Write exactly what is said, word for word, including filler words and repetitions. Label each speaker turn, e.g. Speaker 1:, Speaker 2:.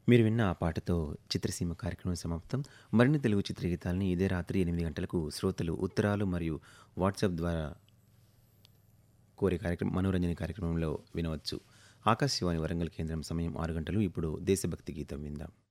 Speaker 1: మీరు విన్న ఆ పాటతో చిత్రసీమ కార్యక్రమం సమాప్తం. మరిన్ని తెలుగు చిత్రగీతాల్ని ఇదే రాత్రి ఎనిమిది గంటలకు శ్రోతలు ఉత్తరాలు మరియు వాట్సాప్ ద్వారా కోరే కార్యక్రమం మనోరంజన కార్యక్రమంలో వినవచ్చు. ఆకాశవాణి వరంగల్ కేంద్రం సమయం ఆరు గంటలు. ఇప్పుడు దేశభక్తి గీతం విందాం.